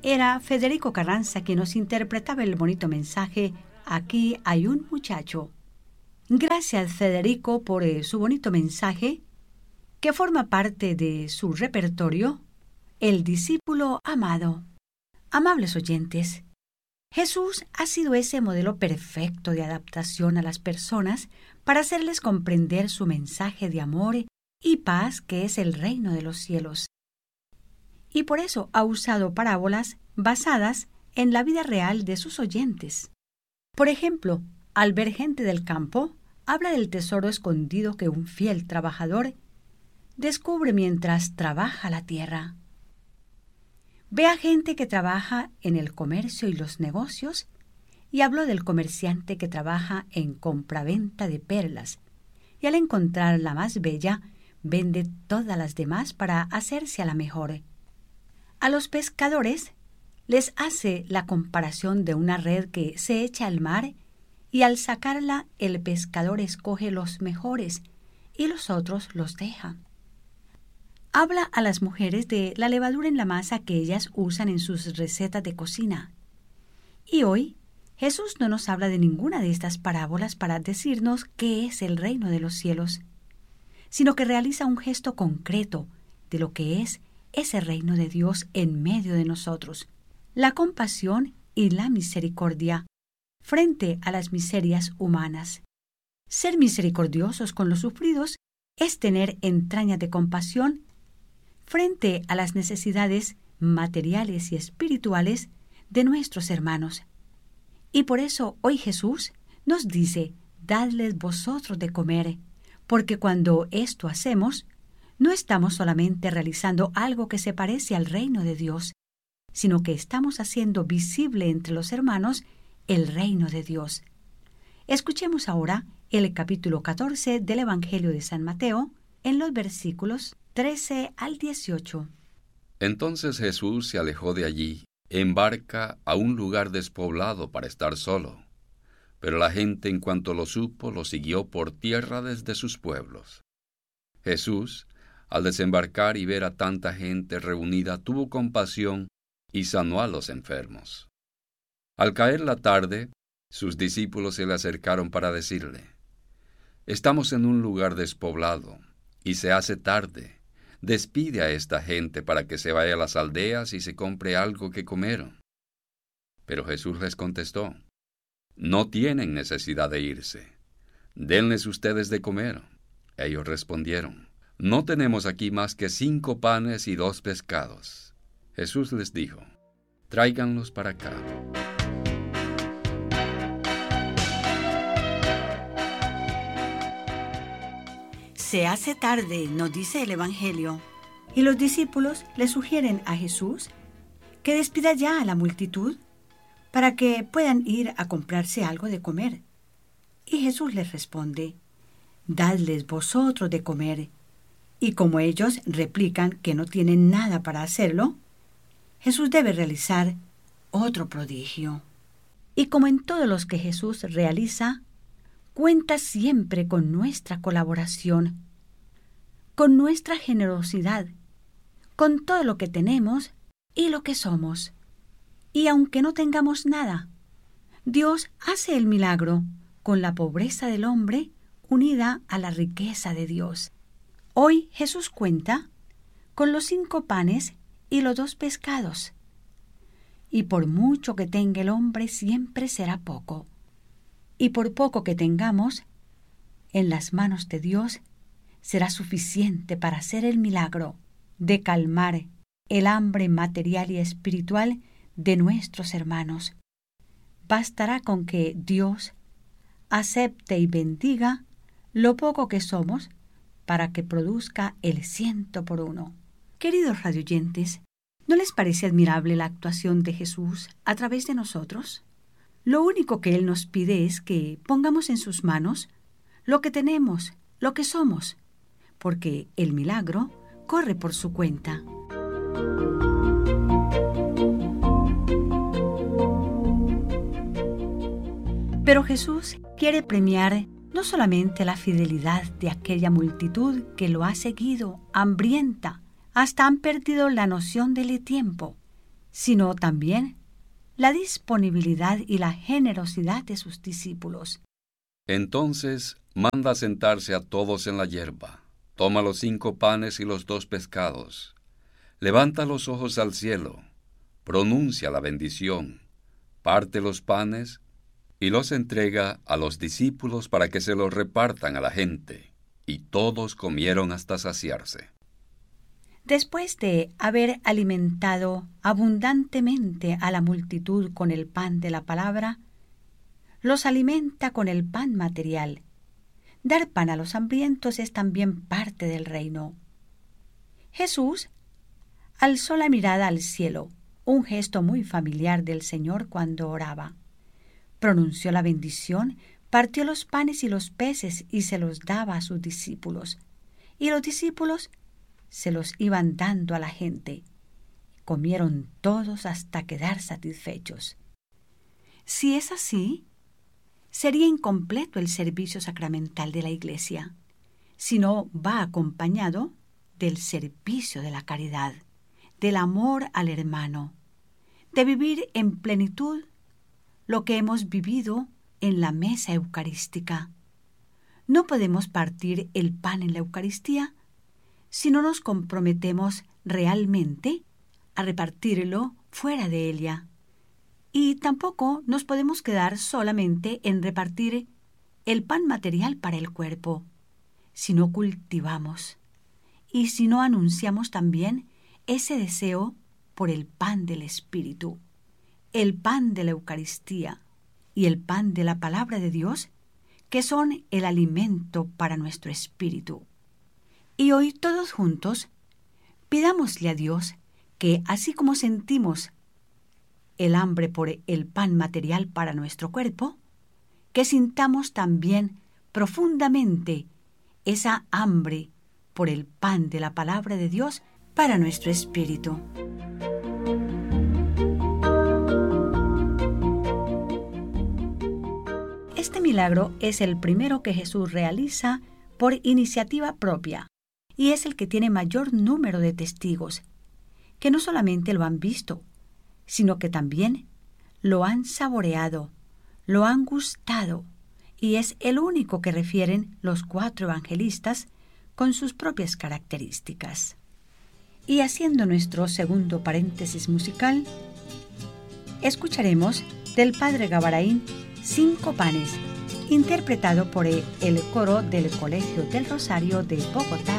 Era Federico Carranza quien nos interpretaba el bonito mensaje Aquí hay un muchacho. Gracias, Federico, por su bonito mensaje que forma parte de su repertorio, El discípulo amado. Amables oyentes, Jesús ha sido ese modelo perfecto de adaptación a las personas para hacerles comprender su mensaje de amor y paz que es el reino de los cielos. Y por eso ha usado parábolas basadas en la vida real de sus oyentes. Por ejemplo, al ver gente del campo, habla del tesoro escondido que un fiel trabajador descubre mientras trabaja la tierra. Ve a gente que trabaja en el comercio y los negocios y habló del comerciante que trabaja en compraventa de perlas y al encontrar la más bella, vende todas las demás para hacerse a la mejor. A los pescadores les hace la comparación de una red que se echa al mar y al sacarla el pescador escoge los mejores y los otros los deja. Habla a las mujeres de la levadura en la masa que ellas usan en sus recetas de cocina. Y hoy Jesús no nos habla de ninguna de estas parábolas para decirnos qué es el reino de los cielos, sino que realiza un gesto concreto de lo que es ese reino de Dios en medio de nosotros, la compasión y la misericordia frente a las miserias humanas. Ser misericordiosos con los sufridos es tener entrañas de compasión frente a las necesidades materiales y espirituales de nuestros hermanos. Y por eso hoy Jesús nos dice, dadles vosotros de comer, porque cuando esto hacemos, no estamos solamente realizando algo que se parece al reino de Dios, sino que estamos haciendo visible entre los hermanos el reino de Dios. Escuchemos ahora el capítulo 14 del Evangelio de San Mateo, en los versículos 13 al 18. Entonces Jesús se alejó de allí, en barca, a un lugar despoblado para estar solo. Pero la gente, en cuanto lo supo, lo siguió por tierra desde sus pueblos. Jesús, al desembarcar y ver a tanta gente reunida, tuvo compasión y sanó a los enfermos. Al caer la tarde, sus discípulos se le acercaron para decirle, «Estamos en un lugar despoblado, y se hace tarde. Despide a esta gente para que se vaya a las aldeas y se compre algo que comer». Pero Jesús les contestó, «No tienen necesidad de irse. Denles ustedes de comer». Ellos respondieron, «No tenemos aquí más que 5 panes y 2 pescados». Jesús les dijo, «Tráiganlos para acá». Se hace tarde, nos dice el Evangelio, y los discípulos le sugieren a Jesús que despida ya a la multitud para que puedan ir a comprarse algo de comer. Y Jesús les responde, «Dadles vosotros de comer». Y como ellos replican que no tienen nada para hacerlo, Jesús debe realizar otro prodigio. Y como en todos los que Jesús realiza, cuenta siempre con nuestra colaboración, con nuestra generosidad, con todo lo que tenemos y lo que somos. Y aunque no tengamos nada, Dios hace el milagro con la pobreza del hombre unida a la riqueza de Dios. Hoy Jesús cuenta con los 5 panes y los 2 pescados. Y por mucho que tenga el hombre, siempre será poco. Y por poco que tengamos, en las manos de Dios será suficiente para hacer el milagro de calmar el hambre material y espiritual de nuestros hermanos. Bastará con que Dios acepte y bendiga lo poco que somos para que produzca el 100%. Queridos radioyentes, ¿no les parece admirable la actuación de Jesús a través de nosotros? Lo único que Él nos pide es que pongamos en sus manos lo que tenemos, lo que somos, porque el milagro corre por su cuenta. Pero Jesús quiere premiar no solamente la fidelidad de aquella multitud que lo ha seguido, hambrienta, hasta han perdido la noción del tiempo, sino también la disponibilidad y la generosidad de sus discípulos. Entonces manda sentarse a todos en la hierba, toma los 5 panes y los 2 pescados, levanta los ojos al cielo, pronuncia la bendición, parte los panes y los entrega a los discípulos para que se los repartan a la gente, y todos comieron hasta saciarse. Después de haber alimentado abundantemente a la multitud con el pan de la palabra, los alimenta con el pan material. Dar pan a los hambrientos es también parte del reino. Jesús alzó la mirada al cielo, un gesto muy familiar del Señor cuando oraba. Pronunció la bendición, partió los panes y los peces y se los daba a sus discípulos. Y los discípulos se los iban dando a la gente. Comieron todos hasta quedar satisfechos. Si es así, sería incompleto el servicio sacramental de la Iglesia, si no va acompañado del servicio de la caridad, del amor al hermano, de vivir en plenitud lo que hemos vivido en la mesa eucarística. No podemos partir el pan en la Eucaristía si no nos comprometemos realmente a repartirlo fuera de ella. Y tampoco nos podemos quedar solamente en repartir el pan material para el cuerpo, si no cultivamos y si no anunciamos también ese deseo por el pan del Espíritu, el pan de la Eucaristía y el pan de la palabra de Dios, que son el alimento para nuestro espíritu. Y hoy todos juntos pidámosle a Dios que, así como sentimos el hambre por el pan material para nuestro cuerpo, que sintamos también profundamente esa hambre por el pan de la palabra de Dios para nuestro espíritu. Este milagro es el primero que Jesús realiza por iniciativa propia y es el que tiene mayor número de testigos, que no solamente lo han visto, sino que también lo han saboreado, lo han gustado, y es el único que refieren los 4 evangelistas con sus propias características. Y haciendo nuestro segundo paréntesis musical, escucharemos del Padre Gavarain 5 panes, interpretado por el coro del Colegio del Rosario de Bogotá.